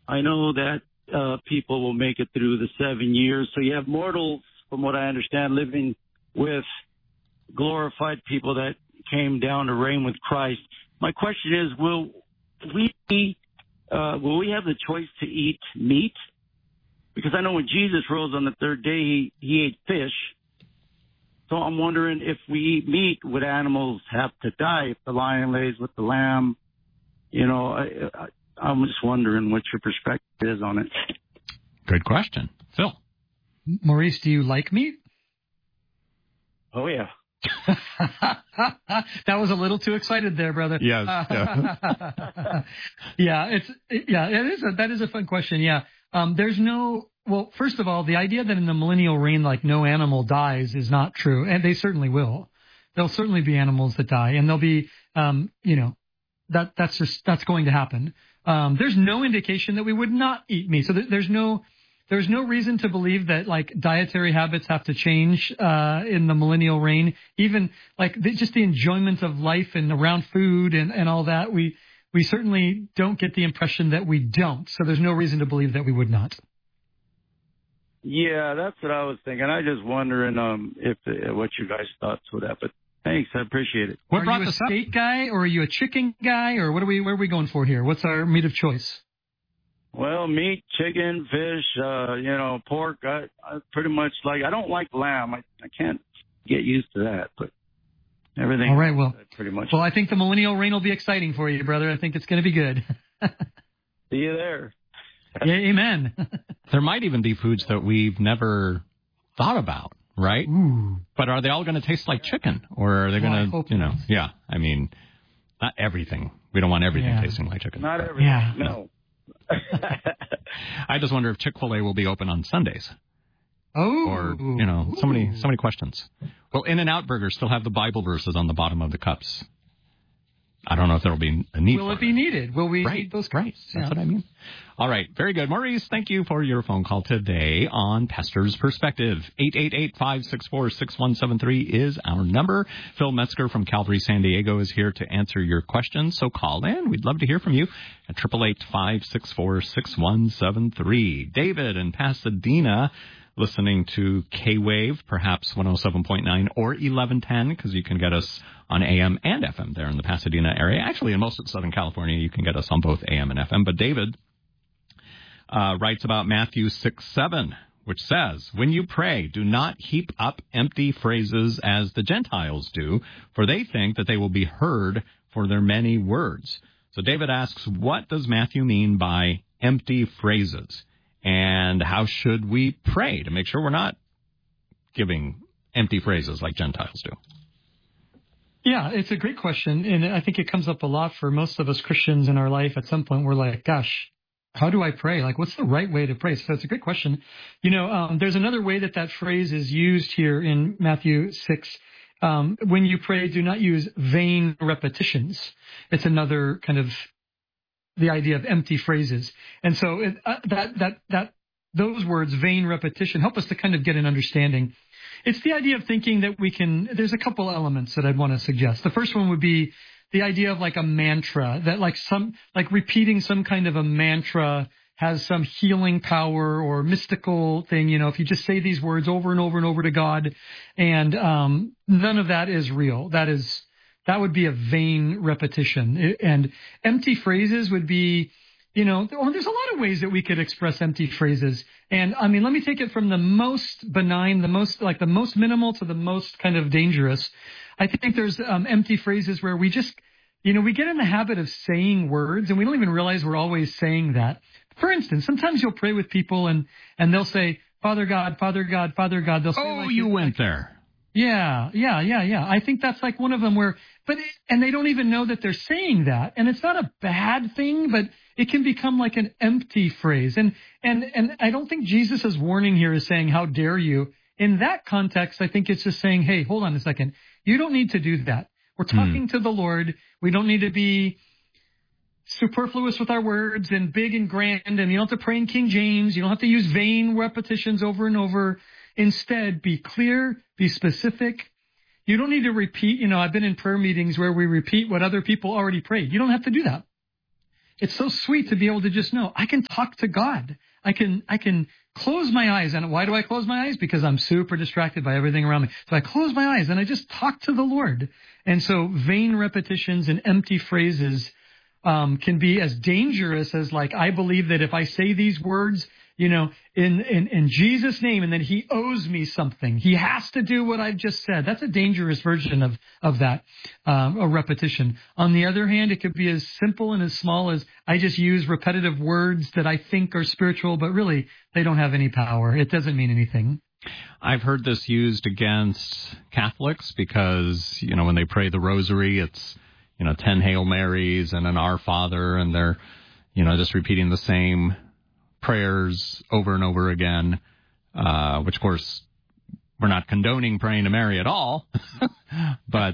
I know that people will make it through the 7 years. So you have mortals, from what I understand, living with glorified people that came down to reign with Christ. My question is, will we have the choice to eat meat? Because I know when Jesus rose on the third day, he ate fish. So I'm wondering, if we eat meat, would animals have to die if the lion lays with the lamb? You know, I'm just wondering what your perspective is on it. Good question. Phil. Maurice, do you like meat? Oh, yeah. That was a little too excited there, brother. Yes. Yeah. That is a fun question. Yeah. Well, first of all, the idea that in the millennial reign, like, no animal dies is not true. And they certainly will. There'll certainly be animals that die, and there'll be, that's going to happen. There's no indication that we would not eat meat. So there's no reason to believe that, like, dietary habits have to change in the millennial reign. Even like just the enjoyment of life and around food and all that, we certainly don't get the impression that we don't. So there's no reason to believe that we would not. Yeah, that's what I was thinking. I just wondering what you guys thoughts with that. But thanks, I appreciate it. Are you a steak guy, or are you a chicken guy, or where are we going for here? What's our meat of choice? Well, meat, chicken, fish, pork. I pretty much like. I don't like lamb. I can't get used to that, but everything. All right, well, pretty much. Well, I think the millennial reign will be exciting for you, brother. I think it's going to be good. See you there. Yeah, amen. There might even be foods that we've never thought about, right? Ooh. But are they all going to taste like chicken, or are they going to, not. Yeah. I mean, not everything. We don't want everything tasting like chicken. Not everything. Yeah. No. I just wonder if Chick-fil-A will be open on Sundays. Oh. Or, so many questions. Will In-N-Out Burgers still have the Bible verses on the bottom of the cups? I don't know if there will be a need for it. Will it be needed? Will we need those cups? Right. That's what I mean. All right. Very good. Maurice, thank you for your phone call today on Pastor's Perspective. 888-564-6173 is our number. Phil Metzger from Calvary San Diego is here to answer your questions. So call in. We'd love to hear from you at 888-564-6173. David in Pasadena, listening to K-Wave, perhaps 107.9 or 1110, because you can get us on AM and FM there in the Pasadena area. Actually, in most of Southern California, you can get us on both AM and FM. But David writes about Matthew 6:7, which says, "When you pray, do not heap up empty phrases as the Gentiles do, for they think that they will be heard for their many words." So David asks, what does Matthew mean by empty phrases? And how should we pray to make sure we're not giving empty phrases like Gentiles do? Yeah, it's a great question. And I think it comes up a lot for most of us Christians in our life. At some point, we're like, gosh, how do I pray? Like, what's the right way to pray? So it's a great question. There's another way that phrase is used here in Matthew 6. When you pray, do not use vain repetitions. It's another kind of the idea of empty phrases. And so those words, vain repetition, help us to kind of get an understanding. It's the idea of thinking that there's a couple elements that I'd want to suggest. The first one would be the idea of like a mantra, that like repeating some kind of a mantra has some healing power or mystical thing. If you just say these words over and over and over to God, and none of that is real. That would be a vain repetition. And empty phrases would be, there's a lot of ways that we could express empty phrases. And I mean, let me take it from the most benign, the most minimal to the most kind of dangerous. I think there's empty phrases where we just, we get in the habit of saying words and we don't even realize we're always saying that. For instance, sometimes you'll pray with people and they'll say, Father God, Father God, Father God. They'll say, you went there. Yeah. I think that's like one of them and they don't even know that they're saying that. And it's not a bad thing, but it can become like an empty phrase. And I don't think Jesus' warning here is saying, how dare you? In that context, I think it's just saying, hey, hold on a second. You don't need to do that. We're talking to the Lord. We don't need to be superfluous with our words and big and grand. And you don't have to pray in King James. You don't have to use vain repetitions over and over. Instead, be clear, be specific. You don't need to repeat. I've been in prayer meetings where we repeat what other people already prayed. You don't have to do that. it's so sweet to be able to just know I can talk to God. I can close my eyes. And why do I close my eyes? Because I'm super distracted by everything around me. So I close my eyes and I just talk to the Lord. And so vain repetitions and empty phrases can be as dangerous as like, I believe that if I say these words, in Jesus' name, and then he owes me something. He has to do what I've just said. That's a dangerous version of that, a repetition. On the other hand, it could be as simple and as small as I just use repetitive words that I think are spiritual, but really they don't have any power. It doesn't mean anything. I've heard this used against Catholics because, when they pray the rosary, it's, 10 Hail Marys and an Our Father, and they're, just repeating the same prayers over and over again, which, of course, we're not condoning praying to Mary at all. But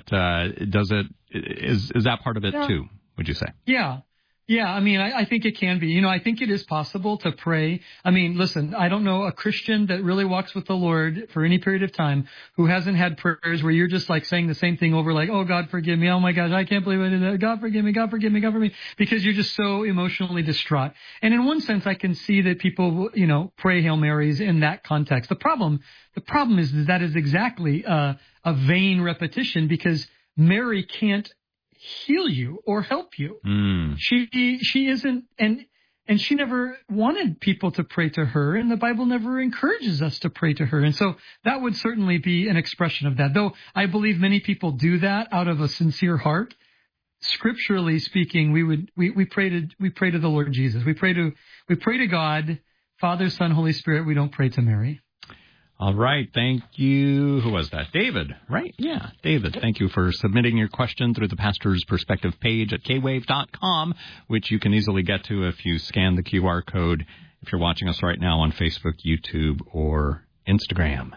is that part of it too, would you say? Yeah. Yeah, I think it can be. I think it is possible to pray. Listen, I don't know a Christian that really walks with the Lord for any period of time who hasn't had prayers where you're just like saying the same thing over, like, oh, God, forgive me. Oh, my gosh, I can't believe I did that. God, forgive me. God, forgive me. God, forgive me. Because you're just so emotionally distraught. And in one sense, I can see that people, pray Hail Marys in that context. The problem is that is exactly a vain repetition, because Mary can't heal you or help you. She isn't, and she never wanted people to pray to her, and the Bible never encourages us to pray to her. And so that would certainly be an expression of that. Though I believe many people do that out of a sincere heart. Scripturally speaking, we pray to the Lord Jesus. We pray to God, Father, Son, Holy Spirit. We don't pray to Mary. All right. Thank you. Who was that? David, right? Yeah, David. Thank you for submitting your question through the Pastor's Perspective page at kwave.com, which you can easily get to if you scan the QR code if you're watching us right now on Facebook, YouTube, or Instagram.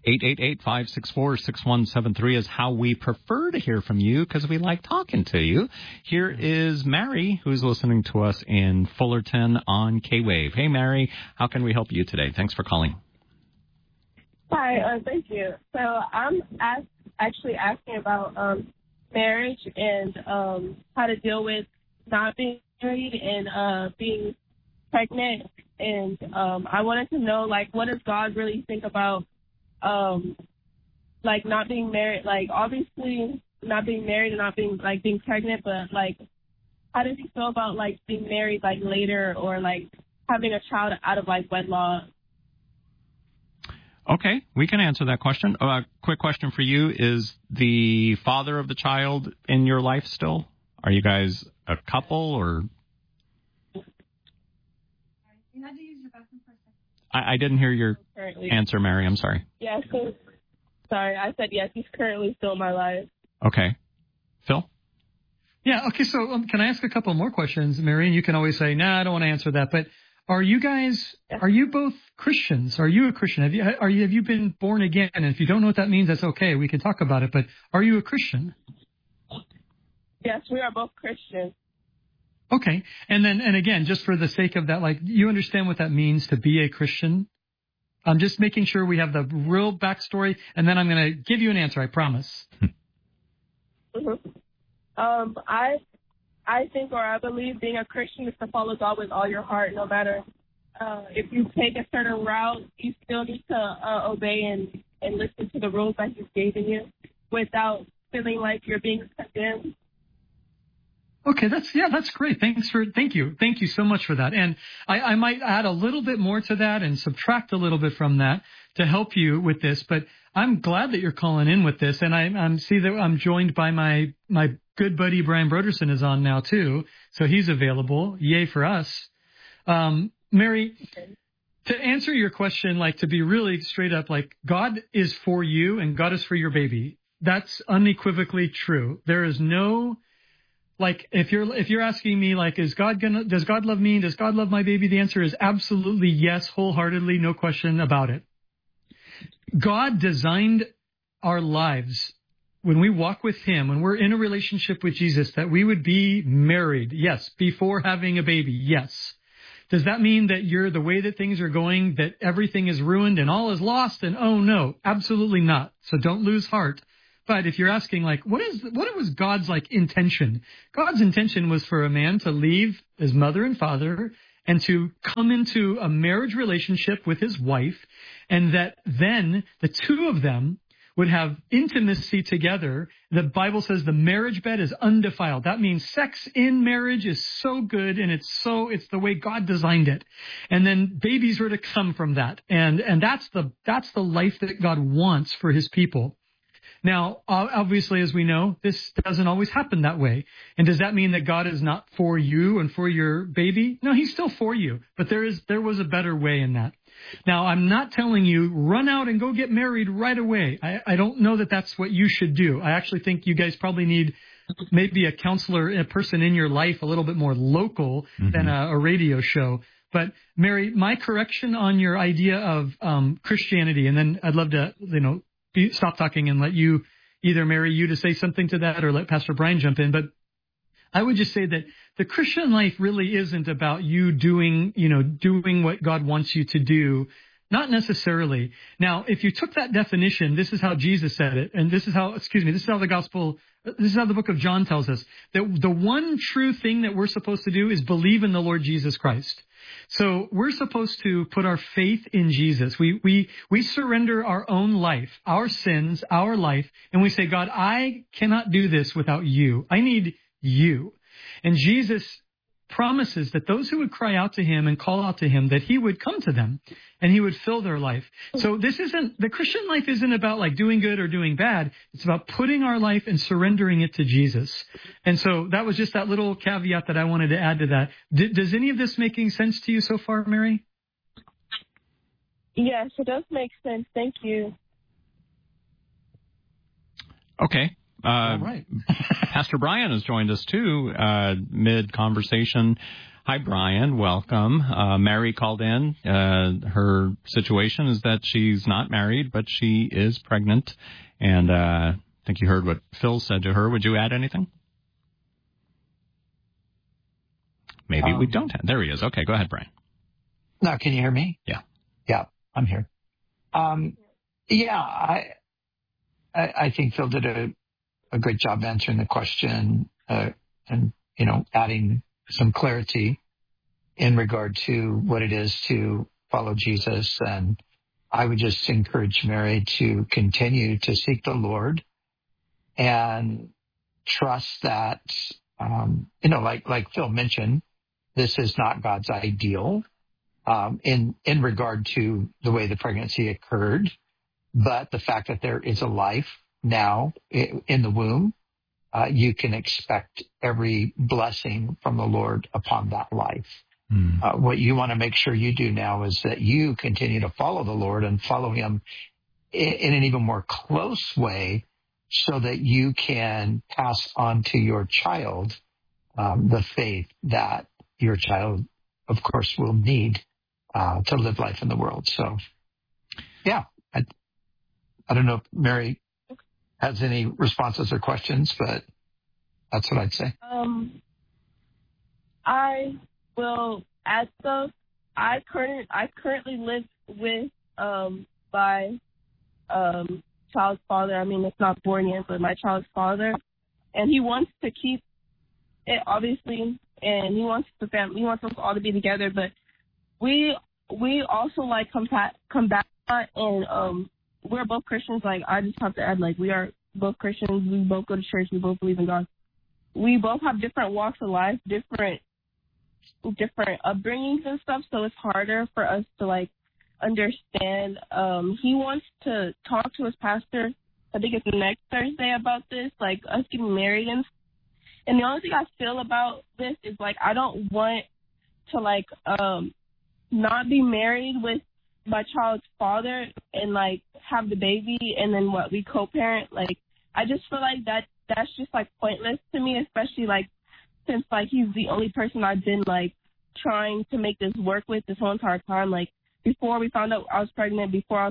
888-564-6173 is how we prefer to hear from you, because we like talking to you. Here is Mary, who's listening to us in Fullerton on K-Wave. Hey, Mary, how can we help you today? Thanks for calling. Hi, thank you. So I'm actually asking about marriage and how to deal with not being married and being pregnant. And I wanted to know, like, what does God really think about, like, not being married? Like, obviously not being married and not being, like, being pregnant, but, like, how does he feel about, like, being married, like, later, or, like, having a child out of, like, wedlock? Okay, we can answer that question. Quick question for you. Is the father of the child in your life still? Are you guys a couple, or? I didn't hear your answer, Mary. I'm sorry. Yes. Sorry, I said yes. He's currently still in my life. Okay. Phil? Yeah, okay, so can I ask a couple more questions, Mary? And you can always say, I don't want to answer that. But are you both Christians? Are you a Christian? Have you been born again? And if you don't know what that means, that's okay. We can talk about it. But are you a Christian? Yes, we are both Christians. Okay. And again, just for the sake of that, like, you understand what that means to be a Christian? I'm just making sure we have the real backstory, and then I'm going to give you an answer, I promise. Mm-hmm. I think, or I believe, being a Christian is to follow God with all your heart, no matter if you take a certain route. You still need to obey and listen to the rules that He's given you without feeling like you're being condemned. Okay, that's great. Thank you so much for that. And I might add a little bit more to that and subtract a little bit from that to help you with this. But I'm glad that you're calling in with this, and I see that I'm joined by my good buddy Brian Broderson is on now too, so he's available. Yay for us. Mary, to answer your question, like, to be really straight up, like, God is for you and God is for your baby. That's unequivocally true. There is no, like, if you're asking me, like, does God love me? Does God love my baby? The answer is absolutely yes, wholeheartedly, no question about it. God designed our lives when we walk with Him, when we're in a relationship with Jesus, that we would be married. Yes. Before having a baby. Yes. Does that mean that the way that things are going, that everything is ruined and all is lost? And oh no, absolutely not. So don't lose heart. But if you're asking, like, what was God's, like, intention? God's intention was for a man to leave his mother and father and to come into a marriage relationship with his wife, and that then the two of them would have intimacy together. The Bible says the marriage bed is undefiled. That means sex in marriage is so good, and it's the way God designed it. And then babies were to come from that. And that's the life that God wants for his people. Now, obviously, as we know, this doesn't always happen that way. And does that mean that God is not for you and for your baby? No, he's still for you. But there was a better way in that. Now, I'm not telling you run out and go get married right away. I don't know that that's what you should do. I actually think you guys probably need maybe a counselor, a person in your life a little bit more local than a radio show. But Mary, my correction on your idea of Christianity, and then I'd love to, stop talking and let you, either Mary, you to say something to that or let Pastor Brian jump in. But I would just say that the Christian life really isn't about you doing what God wants you to do. Not necessarily. Now, if you took that definition, this is how Jesus said it. And this is how the book of John tells us that the one true thing that we're supposed to do is believe in the Lord Jesus Christ. So we're supposed to put our faith in Jesus. We surrender our own life, our sins, our life, and we say, God, I cannot do this without you. I need you. And Jesus promises that those who would cry out to him and call out to him, that he would come to them and he would fill their life. So the Christian life isn't about like doing good or doing bad. It's about putting our life and surrendering it to Jesus. And so that was just that little caveat that I wanted to add to that. Does any of this making sense to you so far, Mary? Yes, it does make sense. Thank you. Okay. All right. Pastor Brian has joined us too, mid-conversation. Hi, Brian. Welcome. Mary called in. Her situation is that she's not married, but she is pregnant. And I think you heard what Phil said to her. Would you add anything? Maybe we don't have. There he is. Okay, go ahead, Brian. No, can you hear me? Yeah. Yeah, I'm here. I think Phil did a great job answering the question and adding some clarity in regard to what it is to follow Jesus. And I would just encourage Mary to continue to seek the Lord and trust that, like Phil mentioned, this is not God's ideal in regard to the way the pregnancy occurred, but the fact that there is a life now in the womb, you can expect every blessing from the Lord upon that life. What you want to make sure you do now is that you continue to follow the Lord and follow him in an even more close way so that you can pass on to your child the faith that your child, of course, will need to live life in the world. So, yeah, I don't know if Mary has any responses or questions, but that's what I'd say. I will add those. I currently live with my child's father. I mean, it's not born yet, but my child's father, and he wants to keep it, obviously, and he wants the family. He wants us all to be together, but we also like combat, and we're both Christians. Like, I just have to add, like, we are both Christians. We both go to church. We both believe in God. We both have different walks of life, different upbringings and stuff. So it's harder for us to like understand. He wants to talk to his pastor. I think it's next Thursday about this, like us getting married. And the only thing I feel about this is like I don't want to like not be married with my child's father and like have the baby and then we co-parent. Like I just feel like that's just like pointless to me, especially like since like he's the only person I've been like trying to make this work with this whole entire time. Like before we found out I was pregnant,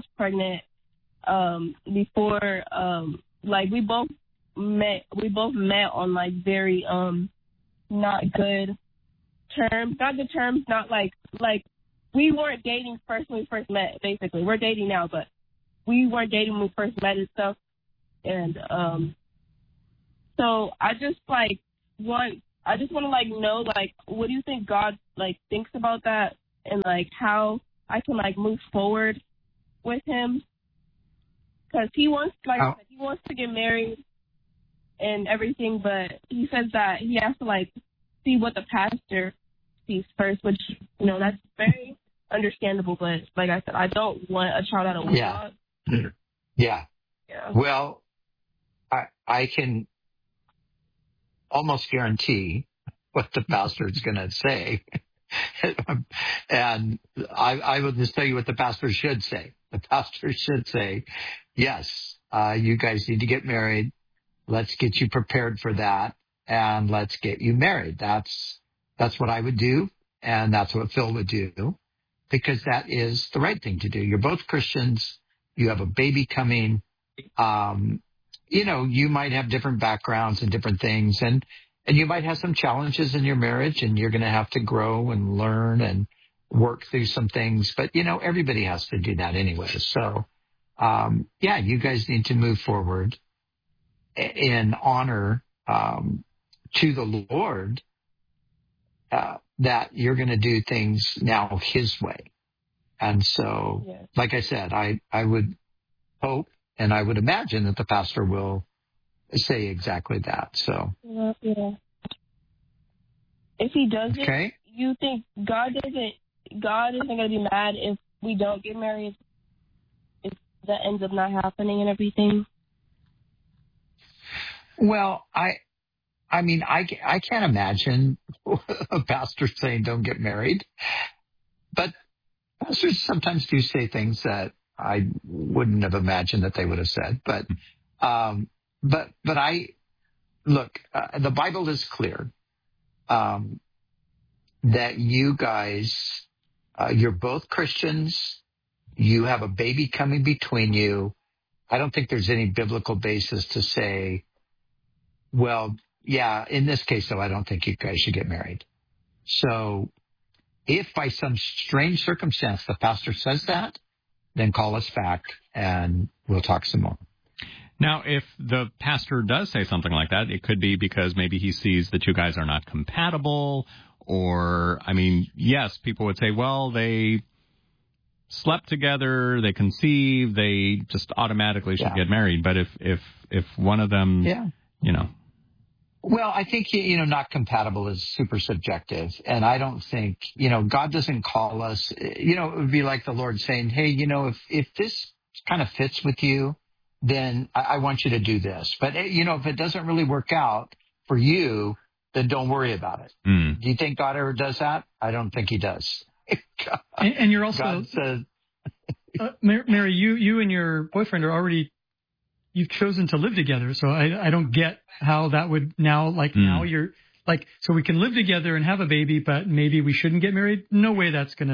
like we both met on like very not good terms, not like we weren't dating first when we first met, basically. We're dating now, but we weren't dating when we first met and stuff. And so I just want to like know like what do you think God like thinks about that, and like how I can like move forward with him, because he wants he wants to get married and everything, but he says that he has to like see what the pastor sees first, which that's very understandable. But like I said, I don't want a child out of wedlock. Yeah. Well, I can almost guarantee what the pastor is going to say. And I will just tell you what the pastor should say. The pastor should say, yes, you guys need to get married. Let's get you prepared for that, and let's get you married. That's what I would do, and that's what Phil would do, because that is the right thing to do. You're both Christians. You have a baby coming. You might have different backgrounds and different things, and you might have some challenges in your marriage, and you're going to have to grow and learn and work through some things. But, everybody has to do that anyway. So, you guys need to move forward in honor to the Lord, that you're going to do things now his way. And so, like I said, I would hope and I would imagine that the pastor will say exactly that. So, yeah. If he doesn't, okay. You think God isn't going to be mad if we don't get married, if that ends up not happening and everything? Well, I mean, I can't imagine a pastor saying don't get married, but pastors sometimes do say things that I wouldn't have imagined that they would have said. But I look, the Bible is clear, that you guys, you're both Christians. You have a baby coming between you. I don't think there's any biblical basis to say, well, yeah, in this case, though, I don't think you guys should get married. So if by some strange circumstance the pastor says that, then call us back and we'll talk some more. Now, if the pastor does say something like that, it could be because maybe he sees that you guys are not compatible, or, I mean, yes, people would say, well, they slept together, they conceived, they just automatically should get married. But if one of them, Well, I think, not compatible is super subjective. And I don't think, God doesn't call us, it would be like the Lord saying, hey, if this kind of fits with you, then I want you to do this. But, if it doesn't really work out for you, then don't worry about it. Do you think God ever does that? I don't think he does. And you're also, God says, Mary, you and your boyfriend are already, you've chosen to live together. So I don't get how that would now, now you're like, so we can live together and have a baby, but maybe we shouldn't get married. No way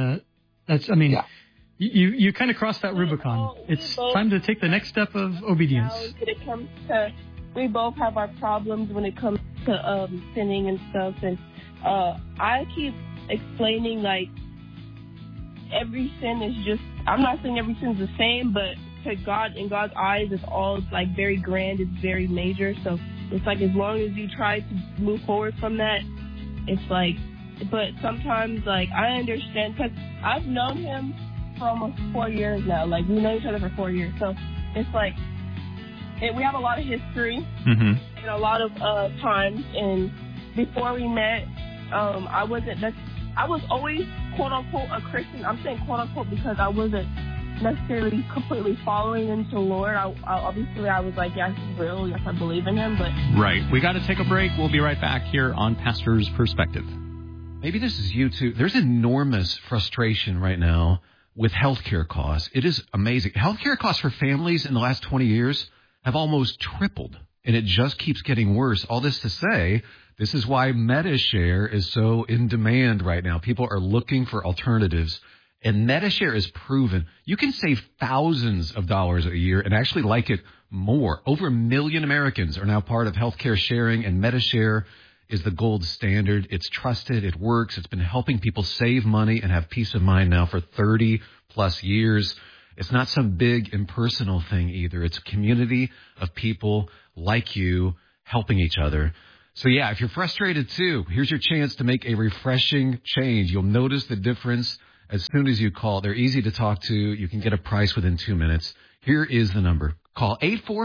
you kind of crossed that Rubicon. It's time to take the next step of obedience. When it comes to, we both have our problems when it comes to sinning and stuff. And I keep explaining, like, every sin is just, I'm not saying every sin is the same, but to God, in God's eyes, it's all like very grand, it's very major. So it's like, as long as you try to move forward from that, it's like, but sometimes, like, I understand, because I've known him for almost 4 years now. Like, we know each other for 4 years. So it's like, we have a lot of history and a lot of times. And before we met, I was always quote unquote a Christian. I'm saying quote unquote because I wasn't necessarily completely following into the Lord. I was like, yes, he's real. Yes, I believe in him. But right. We got to take a break. We'll be right back here on Pastor's Perspective. Maybe this is you too. There's enormous frustration right now with healthcare costs. It is amazing. Healthcare costs for families in the last 20 years have almost tripled, and it just keeps getting worse. All this to say, this is why MediShare is so in demand right now. People are looking for alternatives, and MediShare is proven. You can save thousands of dollars a year and actually like it more. Over 1 million Americans are now part of healthcare sharing, and MediShare is the gold standard. It's trusted. It works. It's been helping people save money and have peace of mind now for 30 plus years. It's not some big impersonal thing either. It's a community of people like you helping each other. So yeah, if you're frustrated too, here's your chance to make a refreshing change. You'll notice the difference as soon as you call. They're easy to talk to. You can get a price within 2 minutes. Here is the number. Call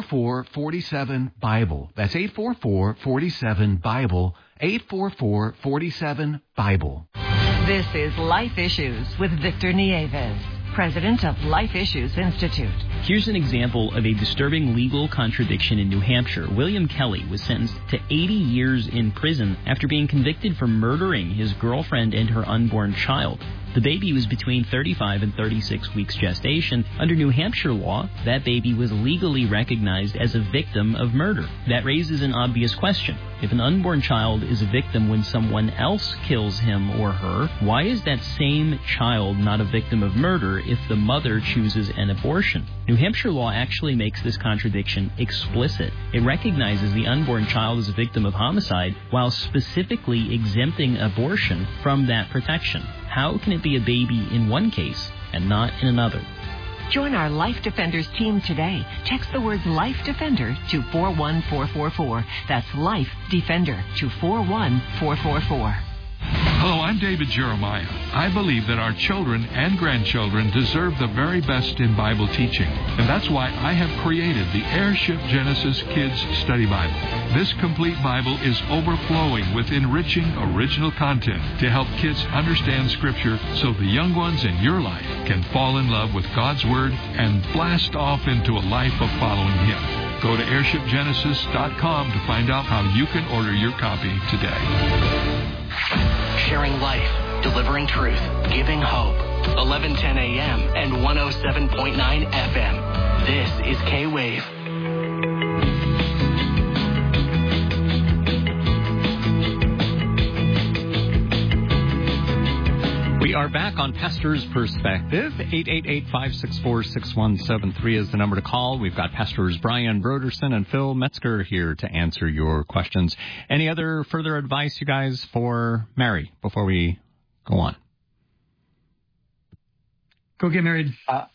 844-47-BIBLE. That's 844-47-BIBLE. 844-47-BIBLE. This is Life Issues with Victor Nieves, president of Life Issues Institute. Here's an example of a disturbing legal contradiction in New Hampshire. William Kelly was sentenced to 80 years in prison after being convicted for murdering his girlfriend and her unborn child. The baby was between 35 and 36 weeks gestation. Under New Hampshire law, that baby was legally recognized as a victim of murder. That raises an obvious question. If an unborn child is a victim when someone else kills him or her, why is that same child not a victim of murder if the mother chooses an abortion? New Hampshire law actually makes this contradiction explicit. It recognizes the unborn child as a victim of homicide while specifically exempting abortion from that protection. How can it be a baby in one case and not in another? Join our Life Defenders team today. Text the words Life Defender to 41444. That's Life Defender to 41444. Hello, I'm David Jeremiah. I believe that our children and grandchildren deserve the very best in Bible teaching. And that's why I have created the Airship Genesis Kids Study Bible. This complete Bible is overflowing with enriching original content to help kids understand Scripture so the young ones in your life can fall in love with God's Word and blast off into a life of following Him. Go to airshipgenesis.com to find out how you can order your copy today. Sharing life, delivering truth, giving hope. 1110 a.m. and 107.9 FM. This is K-Wave. We are back on Pastor's Perspective. 888-564-6173 is the number to call. We've got Pastors Brian Broderson and Phil Metzger here to answer your questions. Any other further advice, you guys, for Mary before we go on? Go get married.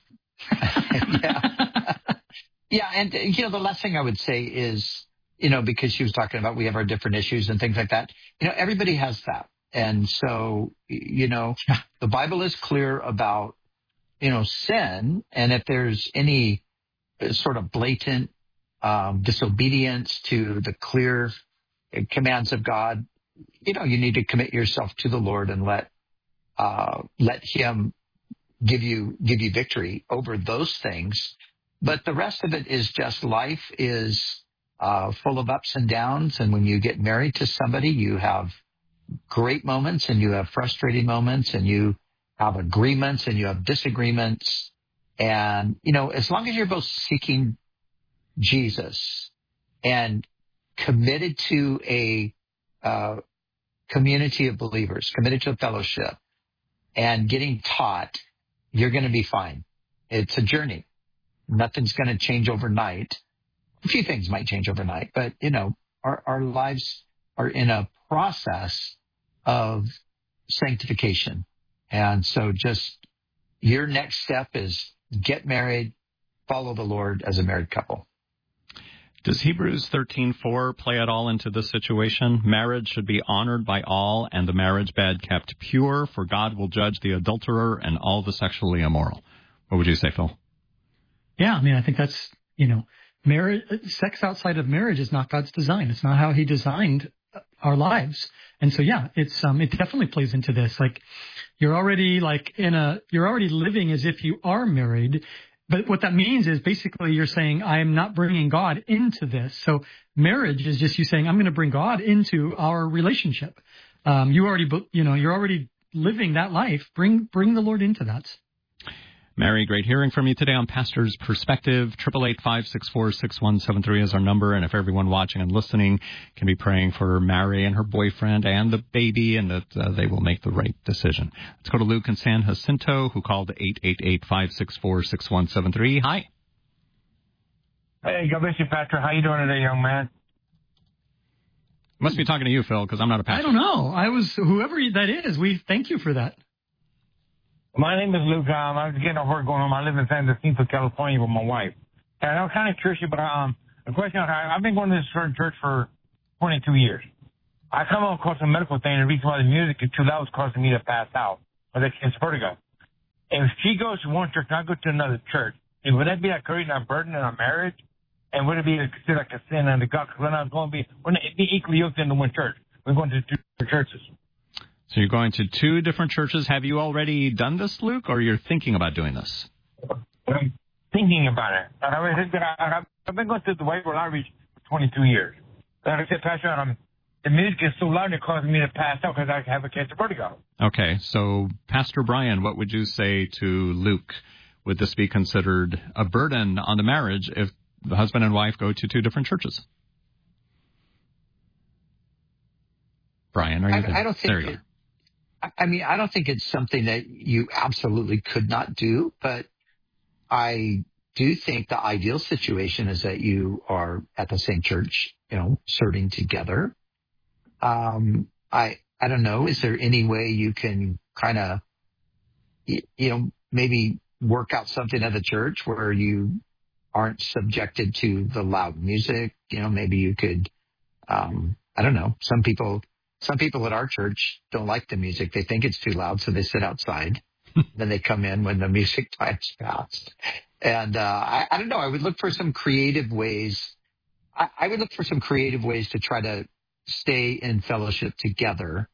Yeah, and, the last thing I would say is, because she was talking about we have our different issues and things like that, everybody has that. And so, the Bible is clear about, sin. And if there's any sort of blatant disobedience to the clear commands of God, you need to commit yourself to the Lord and let Him give you victory over those things. But the rest of it is just life is full of ups and downs. And when you get married to somebody, you have great moments and you have frustrating moments and you have agreements and you have disagreements. And, as long as you're both seeking Jesus and committed to a community of believers, committed to a fellowship and getting taught, you're going to be fine. It's a journey. Nothing's going to change overnight. A few things might change overnight, but, our lives are in a process of sanctification. And so just your next step is get married, follow the Lord as a married couple. Does Hebrews 13:4 play at all into this situation? Marriage should be honored by all, and the marriage bed kept pure, for God will judge the adulterer and all the sexually immoral. What would you say, Phil? Yeah, I think that's, marriage, sex outside of marriage is not God's design. It's not how He designed our lives. And so, yeah, it definitely plays into this. Like, you're already you're already living as if you are married. But what that means is basically you're saying, I am not bringing God into this. So marriage is just you saying, I'm going to bring God into our relationship. You're already living that life. Bring the Lord into that. Mary, great hearing from you today on Pastor's Perspective. 888-564-6173 is our number. And if everyone watching and listening can be praying for Mary and her boyfriend and the baby, and that they will make the right decision. Let's go to Luke in San Jacinto, who called 888-564-6173. Hi. Hey, God bless you, Pastor. How you doing today, young man? Must be talking to you, Phil, because I'm not a pastor. I don't know. Whoever that is, we thank you for that. My name is Luke. I was getting off work going home. I live in San Jacinto, California with my wife. And I'm kind of curious, but the question, I've been going to this certain church for 22 years. I come across a medical thing, and the reason why the music is too loud is causing me to pass out. But it's vertigo. If she goes to one church and I go to another church, would that be like creating a burden in our marriage? And would it be considered like a sin under God? Because we're not going to be equally yoked into one church. We're going to two different churches. So you're going to two different churches. Have you already done this, Luke, or you're thinking about doing this? I'm thinking about it. I've been going through the Waywood Outreach for 22 years. Like I said, Pastor, the music is so loud it causes me to pass out because I have a case of vertigo. Okay, so Pastor Brian, what would you say to Luke? Would this be considered a burden on the marriage if the husband and wife go to two different churches? Brian, are you there? I don't think there you are. I don't think it's something that you absolutely could not do, but I do think the ideal situation is that you are at the same church, serving together. I don't know. Is there any way you can kind of, maybe work out something at the church where you aren't subjected to the loud music? Maybe you could, I don't know. Some people at our church don't like the music. They think it's too loud, so they sit outside. Then they come in when the music time's passed. And I don't know. I would look for some creative ways. I would look for some creative ways to try to stay in fellowship together.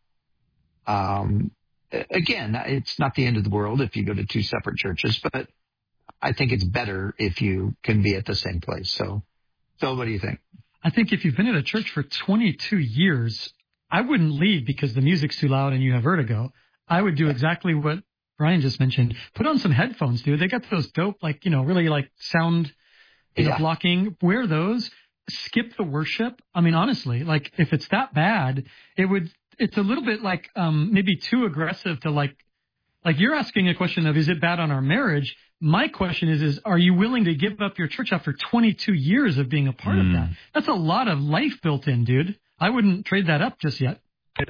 Again, it's not the end of the world if you go to two separate churches, but I think it's better if you can be at the same place. So, Phil, what do you think? I think if you've been at a church for 22 years, I wouldn't leave because the music's too loud and you have vertigo. I would do exactly what Brian just mentioned. Put on some headphones, dude. They got those dope, really sound blocking. Wear those. Skip the worship. I mean, honestly, if it's that bad, it's a little bit maybe too aggressive to like you're asking a question of, is it bad on our marriage? My question is are you willing to give up your church after 22 years of being a part of that? That's a lot of life built in, dude. I wouldn't trade that up just yet.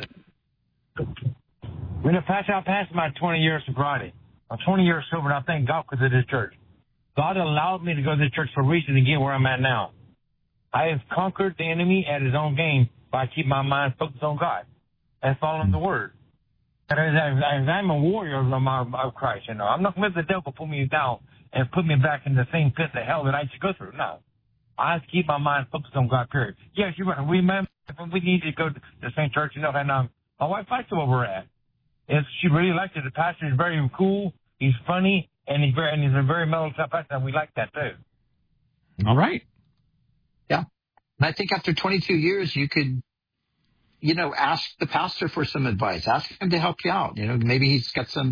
When I passed my 20 years sobriety. I'm 20 years sober, and I thank God because of this church. God allowed me to go to this church for a reason to get where I'm at now. I have conquered the enemy at his own game by keeping my mind focused on God and following the Word. And I'm a warrior of Christ, I'm not going to let the devil pull me down and put me back in the same pit of hell that I should go through. No. I have to keep my mind focused on God, period. Yes, you're right. We need to go to the same church, and my wife likes where we're at. She really likes it. The pastor is very cool. He's funny, and he's a very mellow type pastor, and we like that too. All right. Yeah. And I think after 22 years, you could, ask the pastor for some advice. Ask him to help you out. Maybe he's got some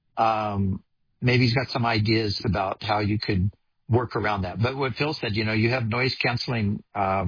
ideas about how you could work around that. But what Phil said, you have noise canceling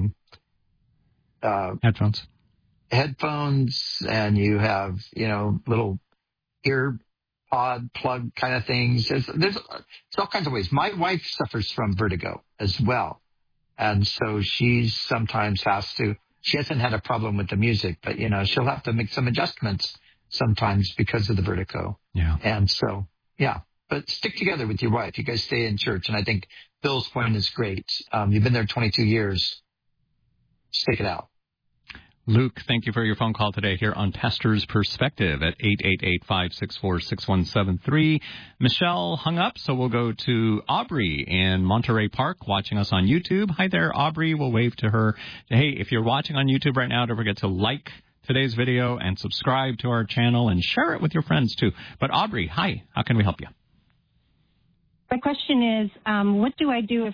headphones, and you have, little ear pod plug kind of things. There's all kinds of ways. My wife suffers from vertigo as well. And so she sometimes she hasn't had a problem with the music, but, she'll have to make some adjustments sometimes because of the vertigo. Yeah. And so, yeah. But stick together with your wife. You guys stay in church. And I think Bill's point is great. You've been there 22 years. Stick it out. Luke, thank you for your phone call today here on Pastor's Perspective at 888-564-6173. Michelle hung up, so we'll go to Aubrey in Monterey Park watching us on YouTube. Hi there, Aubrey. We'll wave to her. Hey, if you're watching on YouTube right now, don't forget to like today's video and subscribe to our channel and share it with your friends too. But Aubrey, hi. How can we help you? My question is, what do I do if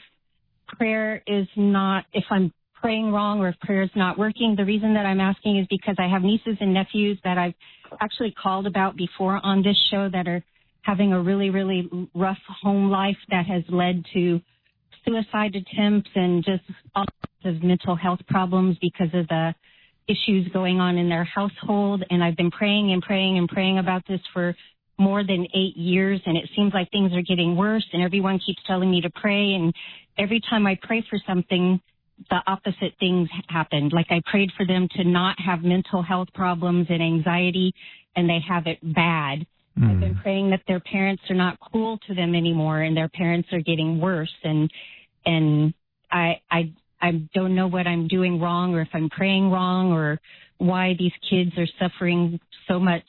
I'm praying wrong or if prayer is not working? The reason that I'm asking is because I have nieces and nephews that I've actually called about before on this show that are having a really, really rough home life that has led to suicide attempts and just all sorts of mental health problems because of the issues going on in their household. And I've been praying and praying and praying about this for more than 8 years, and it seems like things are getting worse, and everyone keeps telling me to pray, and every time I pray for something, the opposite things happened. Like I prayed for them to not have mental health problems and anxiety, and they have it bad. I've been praying that their parents are not cool to them anymore, and their parents are getting worse. And I don't know what I'm doing wrong, or if I'm praying wrong, or why these kids are suffering so much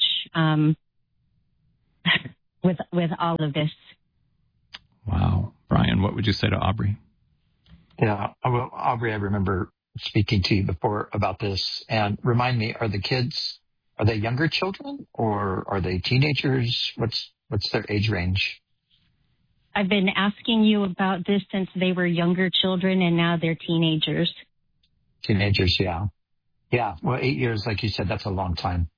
with all of this. Wow. Brian, what would you say to Aubrey? Yeah, well, Aubrey, I remember speaking to you before about this. And remind me, are they younger children or are they teenagers? What's their age range? I've been asking you about this since they were younger children, and now they're teenagers. Teenagers, yeah. Yeah, well, 8 years, like you said, that's a long time.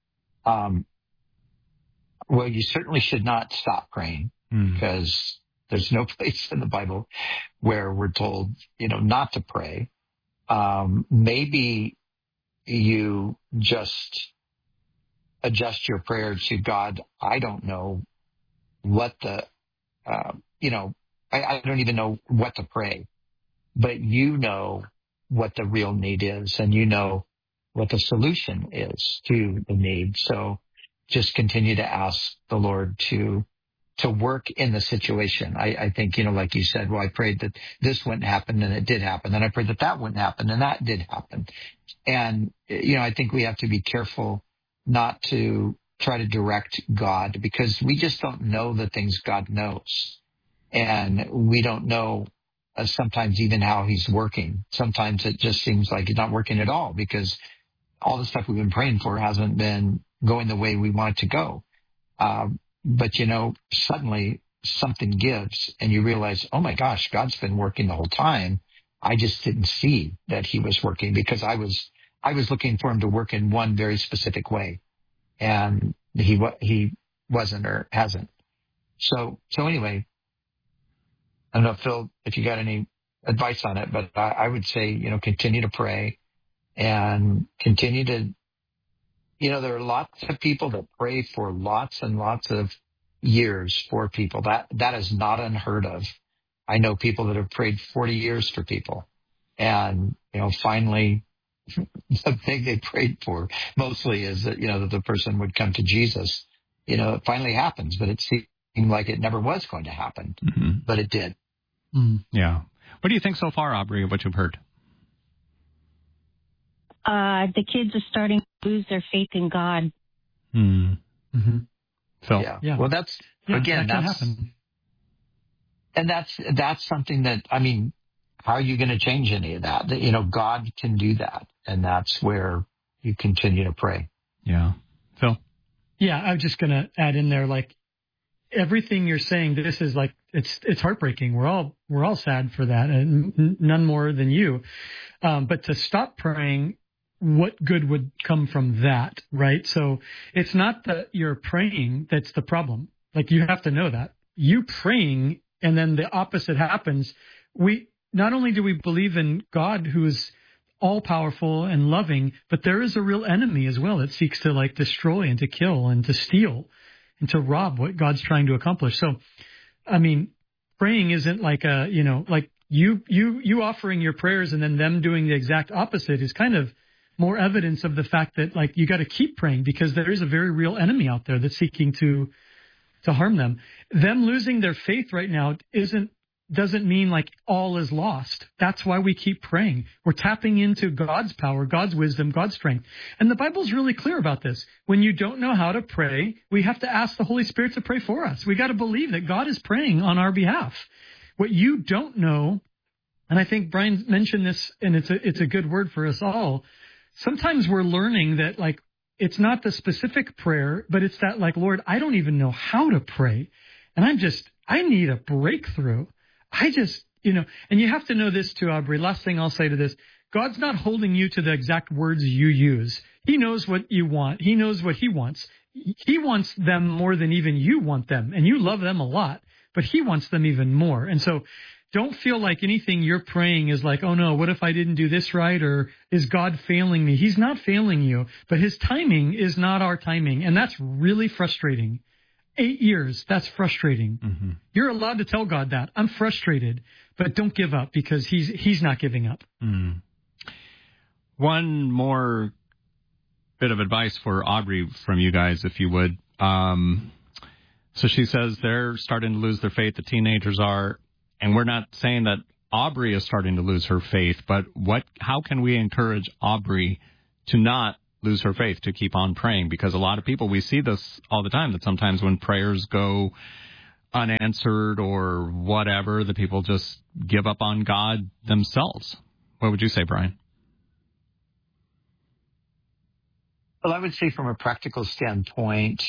Well, you certainly should not stop praying because there's no place in the Bible where we're told, not to pray. Maybe you just adjust your prayer to God. I don't know what I don't even know what to pray, but you know what the real need is, and you know what the solution is to the need. So just continue to ask the Lord to work in the situation. I think, like you said, well, I prayed that this wouldn't happen, and it did happen. Then I prayed that wouldn't happen, and that did happen. And, I think we have to be careful not to try to direct God, because we just don't know the things God knows. And we don't know sometimes even how he's working. Sometimes it just seems like he's not working at all, because all the stuff we've been praying for hasn't been going the way we want it to go. But suddenly something gives and you realize, oh my gosh, God's been working the whole time. I just didn't see that he was working because I was looking for him to work in one very specific way, and he wasn't or hasn't. So anyway, I don't know, Phil, if you got any advice on it, but I would say, continue to pray and continue to, there are lots of people that pray for lots and lots of years for people. That is not unheard of. I know people that have prayed 40 years for people, and, finally the thing they prayed for mostly is that, that the person would come to Jesus. It finally happens, but it seemed like it never was going to happen, but it did. Yeah. What do you think so far, Aubrey, of what you've heard? The kids are starting to lose their faith in God. Phil? Yeah. Well, that's happen. And that's something that, how are you going to change any of that? God can do that. And that's where you continue to pray. Yeah. Phil? Yeah, I'm just going to add in there, like, everything you're saying, this is like, it's heartbreaking. We're all sad for that, and none more than you. But to stop praying, what good would come from that, right? So it's not that you're praying that's the problem. Like, you have to know that. You praying and then the opposite happens. Not only do we believe in God, who is all powerful and loving, but there is a real enemy as well that seeks to destroy and to kill and to steal and to rob what God's trying to accomplish. So, praying isn't like you offering your prayers and then them doing the exact opposite is kind of more evidence of the fact that you got to keep praying, because there is a very real enemy out there that's seeking to harm them. Them losing their faith right now doesn't mean all is lost. That's why we keep praying. We're tapping into God's power, God's wisdom, God's strength. And the Bible's really clear about this. When you don't know how to pray, we have to ask the Holy Spirit to pray for us. We got to believe that God is praying on our behalf. What you don't know, and I think Brian mentioned this, and it's a good word for us all. Sometimes we're learning that it's not the specific prayer, but it's that Lord, I don't even know how to pray. And I need a breakthrough. And you have to know this too, Aubrey. Last thing I'll say to this, God's not holding you to the exact words you use. He knows what you want. He knows what he wants. He wants them more than even you want them. And you love them a lot, but he wants them even more. And so don't feel like anything you're praying is oh no, what if I didn't do this right? Or is God failing me? He's not failing you, but his timing is not our timing. And that's really frustrating. 8 years, that's frustrating. Mm-hmm. You're allowed to tell God that. I'm frustrated, but don't give up, because he's not giving up. Mm. One more bit of advice for Aubrey from you guys, if you would. So she says they're starting to lose their faith, the teenagers are, and we're not saying that Aubrey is starting to lose her faith, but how can we encourage Aubrey to not lose her faith, to keep on praying? Because a lot of people, we see this all the time, that sometimes when prayers go unanswered or whatever, the people just give up on God themselves. What would you say, Brian? Well, I would say from a practical standpoint,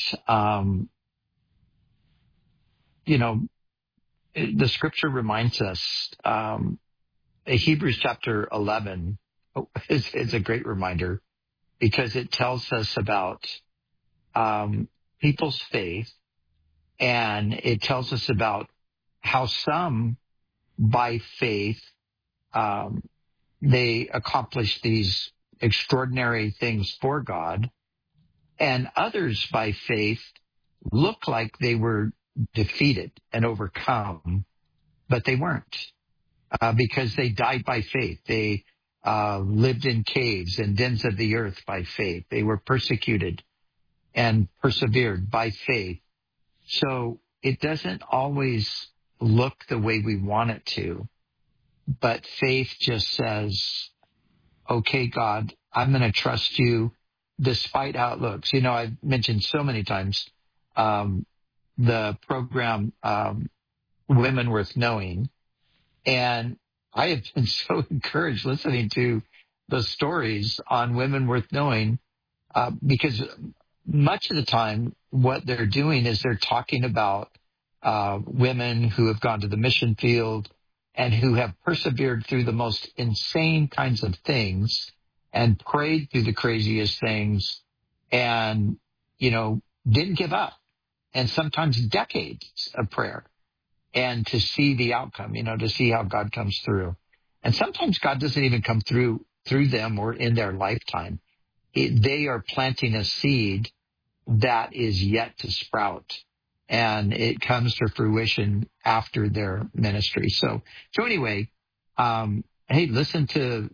the scripture reminds us, Hebrews chapter 11 is a great reminder, because it tells us about people's faith, and it tells us about how some, by faith, they accomplish these extraordinary things for God, and others, by faith, look like they were defeated and overcome, but they weren't, because they died by faith. They lived in caves and dens of the earth by faith. They were persecuted and persevered by faith. So it doesn't always look the way we want it to, but faith just says, okay, God, I'm going to trust you despite how it looks. I've mentioned so many times the program Women Worth Knowing, and I have been so encouraged listening to the stories on Women Worth Knowing, because much of the time what they're doing is they're talking about women who have gone to the mission field and who have persevered through the most insane kinds of things and prayed through the craziest things and, didn't give up. And sometimes decades of prayer, and to see the outcome, to see how God comes through. And sometimes God doesn't even come through them or in their lifetime. They are planting a seed that is yet to sprout, and it comes to fruition after their ministry. So anyway, hey, listen to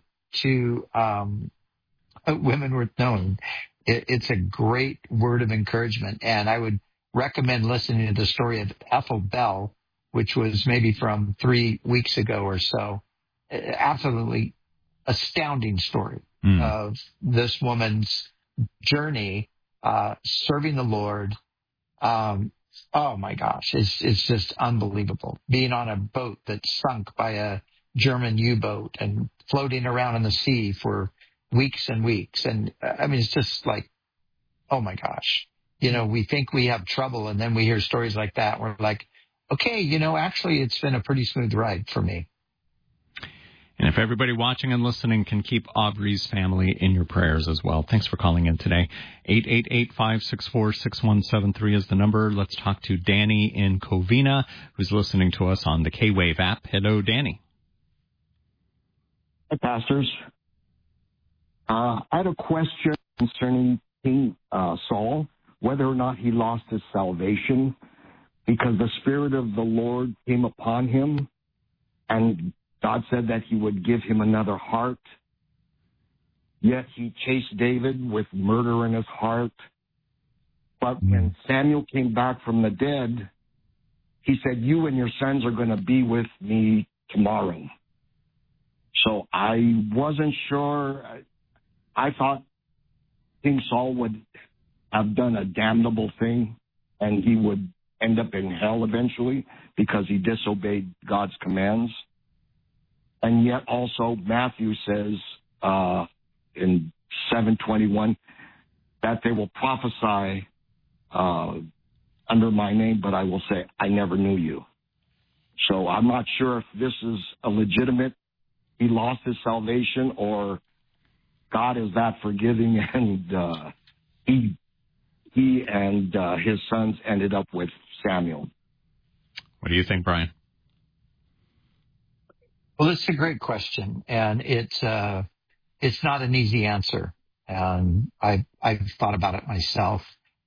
Women Worth Knowing. It's a great word of encouragement, and I would recommend listening to the story of Ethel Bell, which was maybe from 3 weeks ago or so. Absolutely astounding story of this woman's journey, serving the Lord. Oh my gosh, it's just unbelievable. Being on a boat that's sunk by a German U-boat and floating around in the sea for weeks and weeks. And it's just like, oh my gosh. We think we have trouble, and then we hear stories like that. We're like, okay, actually it's been a pretty smooth ride for me. And if everybody watching and listening can keep Aubrey's family in your prayers as well. Thanks for calling in today. 888-564-6173 is the number. Let's talk to Danny in Covina, who's listening to us on the K-Wave app. Hello, Danny. Hi, pastors. I had a question concerning King Saul, whether or not he lost his salvation, because the Spirit of the Lord came upon him, and God said that he would give him another heart. Yet he chased David with murder in his heart. But when Samuel came back from the dead, he said, you and your sons are going to be with me tomorrow. So I wasn't sure. I thought King Saul would have done a damnable thing, and he would end up in hell eventually because he disobeyed God's commands. And yet also Matthew says in 7:21 that they will prophesy under my name, but I will say, I never knew you. So I'm not sure if this is a legitimate, he lost his salvation, or God is that forgiving, and he and his sons ended up with Samuel. What do you think, Brian? Well, it's a great question, and it's not an easy answer. And I've thought about it myself.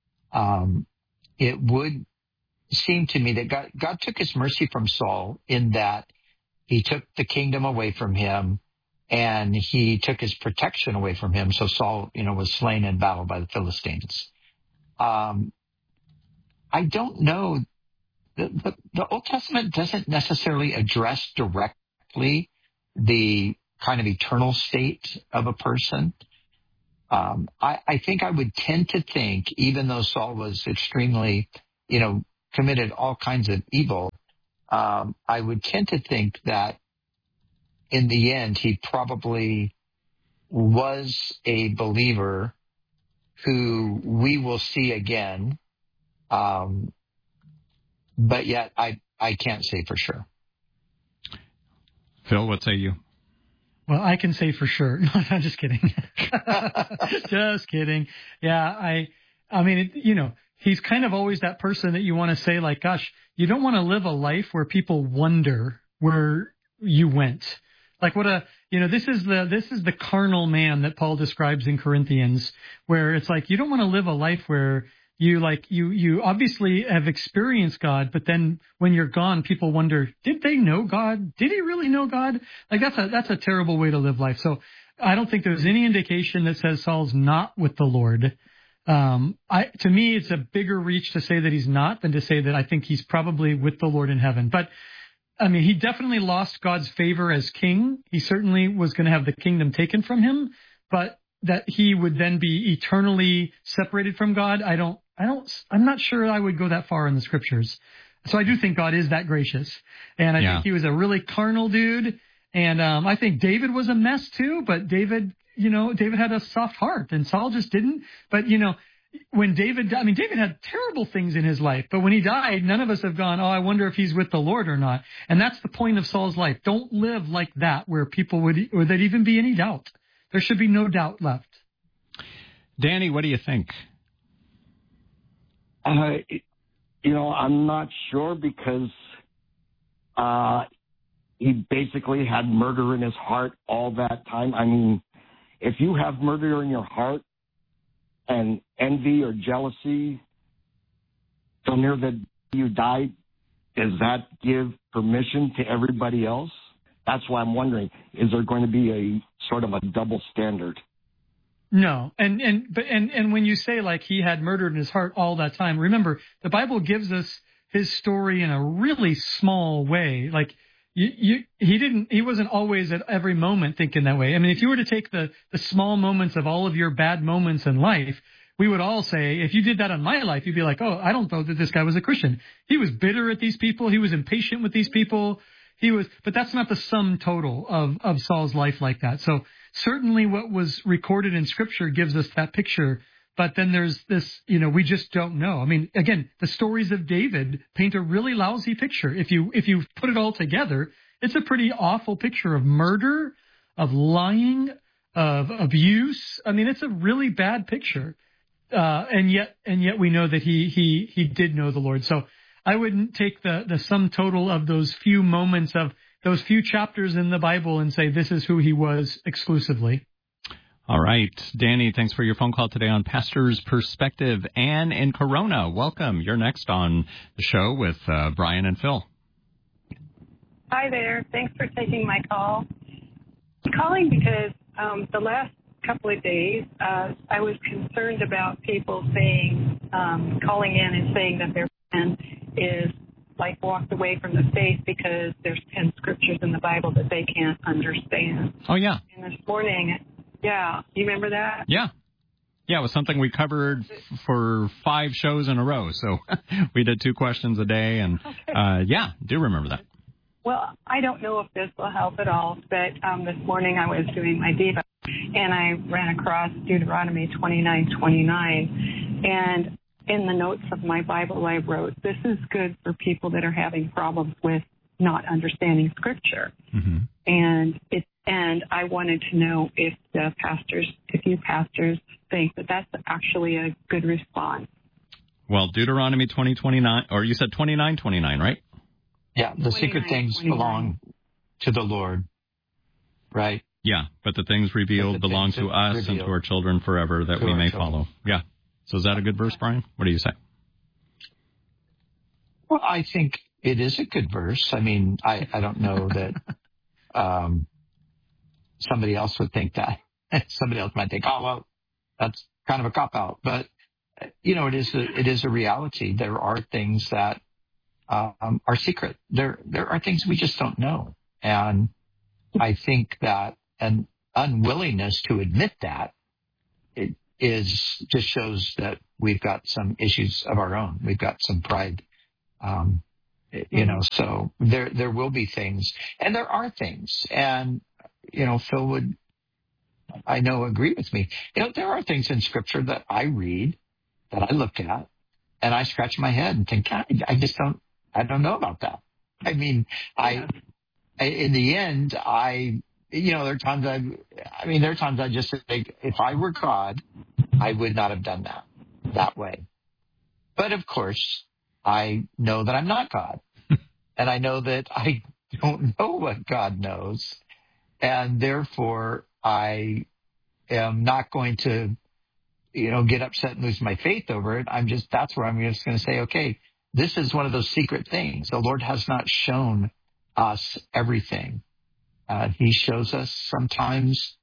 It would seem to me that God took his mercy from Saul in that he took the kingdom away from him, and he took his protection away from him. So Saul, was slain in battle by the Philistines. I I don't know. The Old Testament doesn't necessarily address directly the kind of eternal state of a person. I think I would tend to think, even though Saul was extremely, committed all kinds of evil, I would tend to think that in the end, he probably was a believer who we will see again. But yet I can't say for sure. Phil, what say you? Well, I can say for sure. No, I'm just kidding. Just kidding. Yeah, I mean, he's kind of always that person that you want to say, like, gosh, you don't want to live a life where people wonder where you went. Like this is the carnal man that Paul describes in Corinthians, where it's like, you don't want to live a life where you obviously have experienced God, but then when you're gone, people wonder, did they know God? Did he really know God? Like that's a terrible way to live life. So I don't think there's any indication that says Saul's not with the Lord. To me, it's a bigger reach to say that he's not than to say that I think he's probably with the Lord in heaven. But I mean, he definitely lost God's favor as king. He certainly was going to have the kingdom taken from him, but that he would then be eternally separated from God, I'm not sure I would go that far in the scriptures. So I do think God is that gracious. And I think he was a really carnal dude. And I think David was a mess too, but David had a soft heart and Saul just didn't. But, when David had terrible things in his life, but when he died, none of us have gone, oh, I wonder if he's with the Lord or not. And that's the point of Saul's life. Don't live like that where or there'd even be any doubt. There should be no doubt left. Danny, what do you think? I'm not sure because he basically had murder in his heart all that time. I mean, if you have murder in your heart and envy or jealousy so near that you die, does that give permission to everybody else? That's why I'm wondering, is there going to be a sort of a double standard? No. And when you say like he had murder in his heart all that time, remember the Bible gives us his story in a really small way. Like he wasn't always at every moment thinking that way. I mean, if you were to take the small moments of all of your bad moments in life, we would all say, if you did that in my life, you'd be like, oh, I don't know that this guy was a Christian. He was bitter at these people. He was impatient with these people. But that's not the sum total of Saul's life like that. So certainly what was recorded in Scripture gives us that picture. But then there's this, we just don't know. I mean, again, the stories of David paint a really lousy picture. If you put it all together, it's a pretty awful picture of murder, of lying, of abuse. I mean, it's a really bad picture. And yet we know that he did know the Lord. So I wouldn't take the sum total of those few moments of those few chapters in the Bible and say this is who he was exclusively. All right. Danny, thanks for your phone call today on Pastor's Perspective. Anne in Corona, welcome. You're next on the show with Brian and Phil. Hi there. Thanks for taking my call. I'm calling because the last couple of days I was concerned about people saying, calling in and saying that their friend is like walked away from the faith because there's 10 scriptures in the Bible that they can't understand. Oh, yeah. And this morning, you remember that? Yeah. Yeah, it was something we covered for 5 shows in a row. So we did 2 questions a day. And, do remember that. Well, I don't know if this will help at all, but this morning I was doing my Diva, and I ran across Deuteronomy 29:29. And in the notes of my Bible, I wrote, this is good for people that are having problems with not understanding Scripture. Mm-hmm. And I wanted to know if you pastors think that that's actually a good response. Well, Deuteronomy 20:29, or you said 29:29, right? Yeah, the secret things belong to the Lord, right? Yeah, but the things revealed belong to us and to our children forever that we may follow. Yeah. So is that a good verse, Brian? What do you say? Well, I think it is a good verse. I mean, I don't know that somebody else would think that. Somebody else might think, oh, well, that's kind of a cop-out. But it is a reality. There are things that are secret. There are things we just don't know. And I think that an unwillingness to admit that it just shows that we've got some issues of our own. We've got some pride. So there will be things, and there are things. And, Phil would, I know, agree with me. There are things in Scripture that I read, that I look at, and I scratch my head and think, I don't know about that. I mean, in the end, there are times I just think, if I were God, I would not have done that way. But of course, I know that I'm not God. And I know that I don't know what God knows. And therefore, I am not going to, get upset and lose my faith over it. That's where I'm just going to say, okay, this is one of those secret things. The Lord has not shown us everything. He shows us sometimes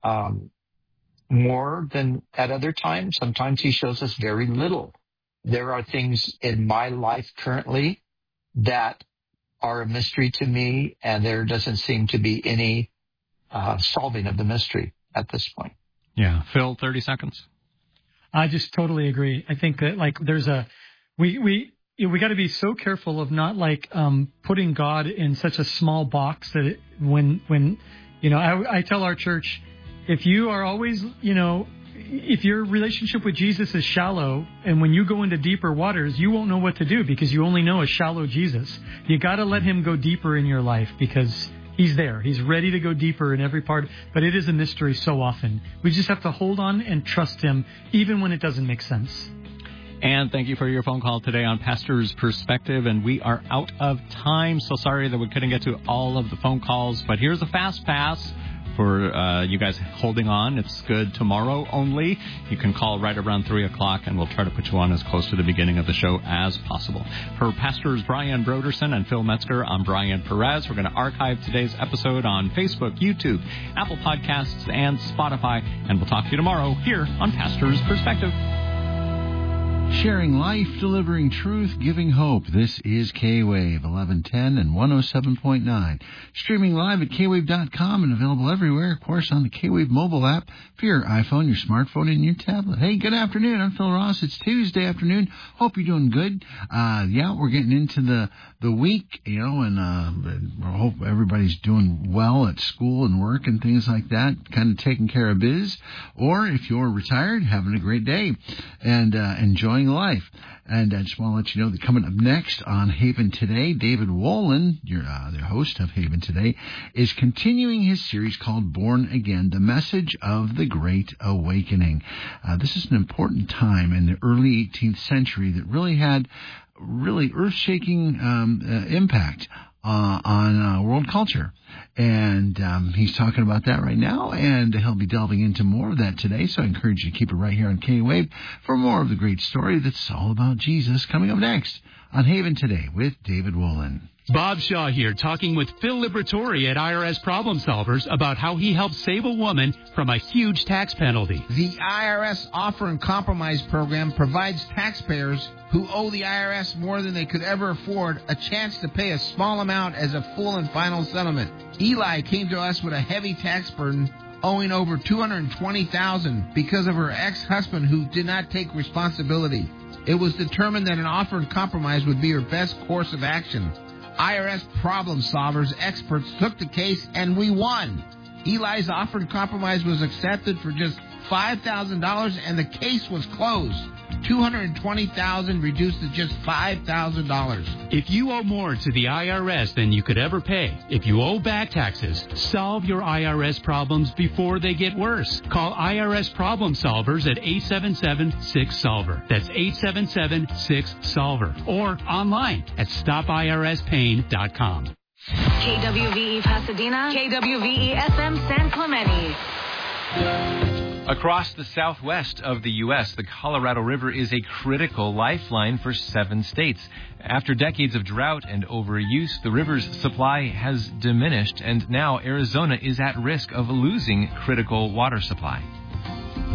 more than at other times. Sometimes he shows us very little. There are things in my life currently that are a mystery to me, and there doesn't seem to be any solving of the mystery at this point. Yeah. Phil, 30 seconds. I just totally agree. I think that there's we got to be so careful of not putting God in such a small box that I tell our church, if you are always, if your relationship with Jesus is shallow, and when you go into deeper waters, you won't know what to do because you only know a shallow Jesus. You got to let him go deeper in your life because he's there. He's ready to go deeper in every part, but it is a mystery so often. We just have to hold on and trust him even when it doesn't make sense. And thank you for your phone call today on Pastor's Perspective. And we are out of time. So sorry that we couldn't get to all of the phone calls. But here's a fast pass for you guys holding on. It's good tomorrow only. You can call right around 3 o'clock, and we'll try to put you on as close to the beginning of the show as possible. For Pastors Brian Broderson and Phil Metzger, I'm Brian Perez. We're going to archive today's episode on Facebook, YouTube, Apple Podcasts, and Spotify. And we'll talk to you tomorrow here on Pastor's Perspective. Sharing life, delivering truth, giving hope. This is K-Wave 1110 and 107.9. Streaming live at kwave.com and available everywhere, of course, on the K-Wave mobile app for your iPhone, your smartphone, and your tablet. Hey, good afternoon. I'm Phil Ross. It's Tuesday afternoon. Hope you're doing good. We're getting into the week, and I hope everybody's doing well at school and work and things like that, kind of taking care of biz. Or if you're retired, having a great day and enjoying life. And I just want to let you know that coming up next on Haven Today, David Wolin, the host of Haven Today, is continuing his series called Born Again, the message of the Great Awakening. This is an important time in the early 18th century that really had earth-shaking impact on world culture. And he's talking about that right now, and he'll be delving into more of that today. So I encourage you to keep it right here on K-Wave for more of the great story that's all about Jesus coming up next on Haven Today with David Wolin. Bob Shaw here, talking with Phil Liberatore at IRS Problem Solvers about how he helped save a woman from a huge tax penalty. The IRS Offer and Compromise Program provides taxpayers who owe the IRS more than they could ever afford a chance to pay a small amount as a full and final settlement. Eli came to us with a heavy tax burden, owing over $220,000 because of her ex-husband who did not take responsibility. It was determined that an offer and compromise would be her best course of action. IRS Problem Solvers experts took the case, and we won. Eli's offer and compromise was accepted for just $5,000, and the case was closed. $220,000 reduced to just $5,000. If you owe more to the IRS than you could ever pay, if you owe back taxes, solve your IRS problems before they get worse. Call IRS Problem Solvers at 877-6-SOLVER. That's 877-6-SOLVER. Or online at stopirspain.com. KWVE Pasadena, KWVE FM San Clemente. Across the southwest of the U.S., the Colorado River is a critical lifeline for 7 states. After decades of drought and overuse, the river's supply has diminished, and now Arizona is at risk of losing critical water supply.